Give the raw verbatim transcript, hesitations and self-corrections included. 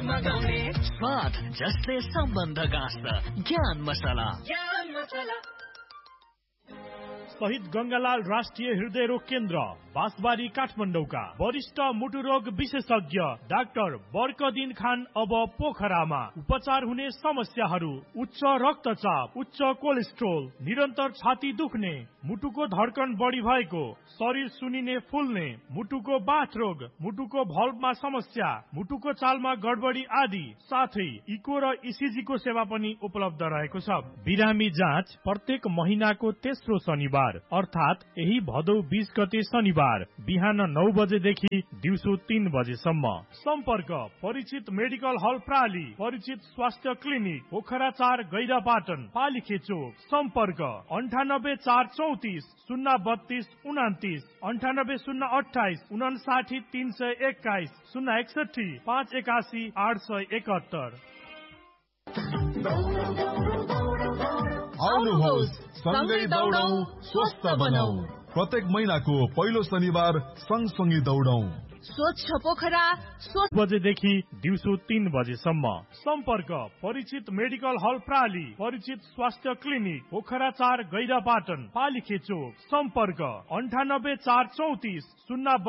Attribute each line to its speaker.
Speaker 1: मगाउने स्वाद जसले सम्बन्ध गाँच्छ ज्ञान मसला ज्ञान मसला।
Speaker 2: शहीद गंगालाल राष्ट्रिय हृदय रोग केन्द्र बाँसबारी काठमाडौँका वरिष्ठ मुटु रोग विशेषज्ञ डाक्टर बर्कदिन खान अब पोखरामा। उपचार हुने समस्याहरू उच्च रक्तचाप, उच्च कोलेस्ट्रोल, निरन्तर छाती दुख्ने, मुटुको धड्कन बढी भएको, शरीर सुनिने फुल्ने, मुटुको बाथ रोग, मुटुको भल्भमा समस्या, मुटुको चालमा गडबडी आदि साथै इको र इसिजी को सेवा पनि उपलब्ध रहेको छ। बिरामी जाँच प्रत्येक महिनाको तेस्रो शनिबार अर्थात यही भदौ बीस गते शनिबार बिहान नौ बजेदेखि दिउँसो तीन बजेसम्म। सम्पर्क परिचित मेडिकल हल प्राली, परिचित स्वास्थ्य क्लिनिक पोखरा चार गैरापाटन पालिखे चोक। सम्पर्क अन्ठानब्बे चार चौतिस शून्य बत्तीस उनातिस, अन्ठानब्बे शून्य अठाइस उनासाठी तीन सय एक्काइस, शून्य एकसठी पाँच एकासी आठ सय एकहत्तर।
Speaker 3: आउनुहोस् सँगै दौडौं स्वस्थ बनाऊ। प्रत्येक महिनाको पहिलो शनिबार सँगसँगै दौडौं।
Speaker 4: स्वच्छ पोखरा स्वच्छ
Speaker 2: बजेदेखि दिउँसो तीन बजेसम्म। सम्पर्क परिचित मेडिकल हल प्राली, परिचित स्वास्थ्य क्लिनिक पोखरा चार गैरापाटन पालिखे चोक। सम्पर्क अन्ठानब्बे चार चौतिस शून्य